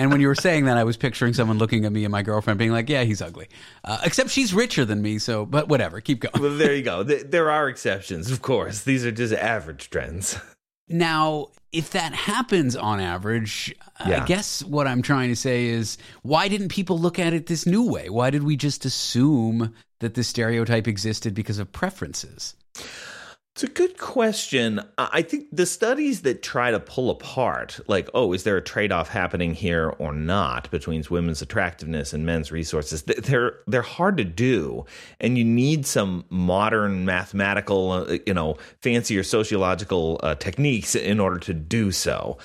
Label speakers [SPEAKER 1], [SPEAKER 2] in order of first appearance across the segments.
[SPEAKER 1] And when you were saying that, I was picturing someone looking at me and my girlfriend being like, yeah, he's ugly. Except she's richer than me, so, but whatever, keep going.
[SPEAKER 2] Well, there you go. There are exceptions, of course. These are just average trends.
[SPEAKER 1] Now, if that happens on average, I guess what I'm trying to say is, why didn't people look at it this new way? Why did we just assume that this stereotype existed because of preferences?
[SPEAKER 2] It's a good question. I think the studies that try to pull apart, like, oh, is there a trade-off happening here or not between women's attractiveness and men's resources, they're hard to do, and you need some modern mathematical, fancier sociological techniques in order to do so.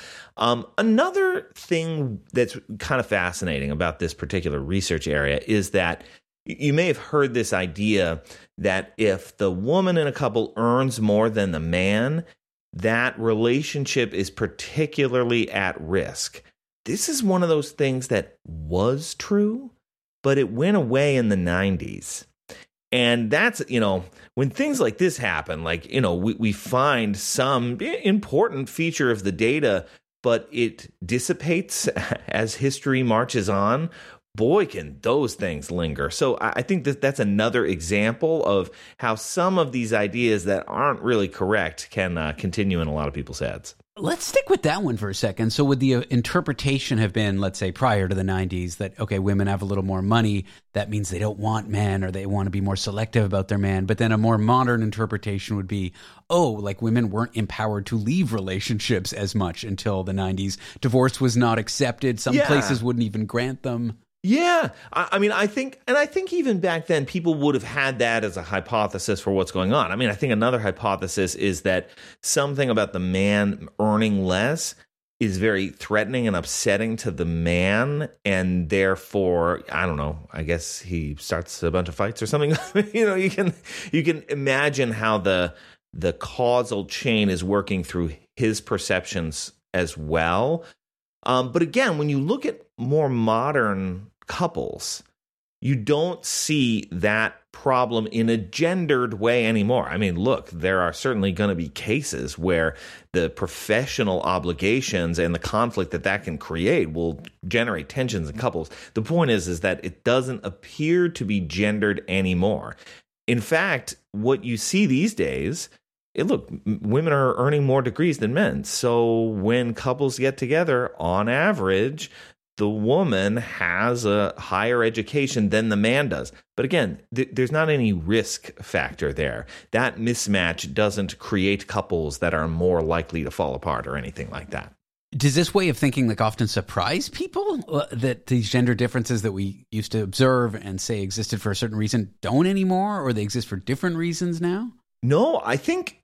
[SPEAKER 2] Another thing that's kind of fascinating about this particular research area is that you may have heard this idea that if the woman in a couple earns more than the man, that relationship is particularly at risk. This is one of those things that was true, but it went away in the 90s. And that's, when things like this happen, we find some important feature of the data, but it dissipates as history marches on. Boy, can those things linger. So I think that's another example of how some of these ideas that aren't really correct can continue in a lot of people's heads.
[SPEAKER 1] Let's stick with that one for a second. So would the interpretation have been, let's say, prior to the 90s, that, okay, women have a little more money, that means they don't want men, or they want to be more selective about their man. But then a more modern interpretation would be, women weren't empowered to leave relationships as much until the 90s. Divorce was not accepted. Some places wouldn't even grant them.
[SPEAKER 2] Yeah. I think even back then, people would have had that as a hypothesis for what's going on. I think another hypothesis is that something about the man earning less is very threatening and upsetting to the man, and therefore, I don't know, I guess he starts a bunch of fights or something. You can imagine how the causal chain is working through his perceptions as well. But again, when you look at more modern couples, you don't see that problem in a gendered way anymore. Look, there are certainly going to be cases where the professional obligations and the conflict that can create will generate tensions in couples. The point is that it doesn't appear to be gendered anymore. In fact, what you see these days, women are earning more degrees than men. So when couples get together, on average, the woman has a higher education than the man does. But again, there's not any risk factor there. That mismatch doesn't create couples that are more likely to fall apart or anything like that.
[SPEAKER 1] Does this way of thinking often surprise people, that these gender differences that we used to observe and say existed for a certain reason don't anymore, or they exist for different reasons now?
[SPEAKER 2] No, I think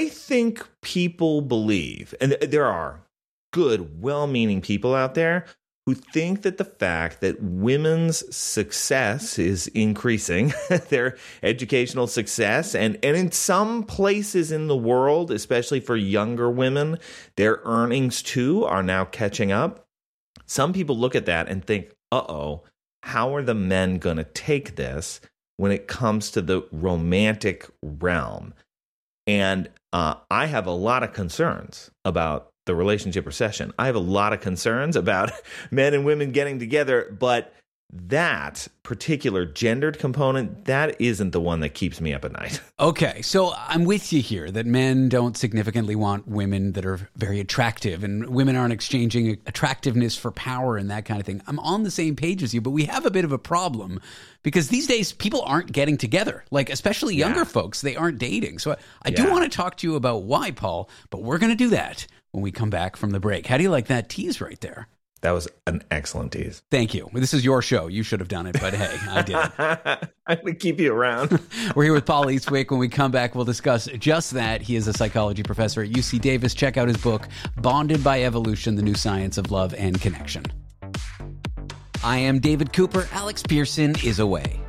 [SPEAKER 2] people believe, and there are good, well-meaning people out there who think that the fact that women's success is increasing, their educational success, and in some places in the world, especially for younger women, their earnings too are now catching up. Some people look at that and think, how are the men going to take this when it comes to the romantic realm? And I have a lot of concerns about the relationship recession. I have a lot of concerns about men and women getting together, but that particular gendered component, that isn't the one that keeps me up at night.
[SPEAKER 1] Okay, so I'm with you here that men don't significantly want women that are very attractive, and women aren't exchanging attractiveness for power and that kind of thing. I'm on the same page as you, but we have a bit of a problem because these days people aren't getting together, especially younger folks, they aren't dating. So I do want to talk to you about why, Paul, but we're going to do that when we come back from the break. How do you like that tease right there?
[SPEAKER 2] That was an excellent tease.
[SPEAKER 1] Thank you. This is your show. You should have done it, but hey, I did.
[SPEAKER 2] I'm going to keep you around.
[SPEAKER 1] We're here with Paul Eastwick. When we come back, we'll discuss just that. He is a psychology professor at UC Davis. Check out his book, Bonded by Evolution, The New Science of Love and Connection. I am David Cooper. Alex Pearson is away.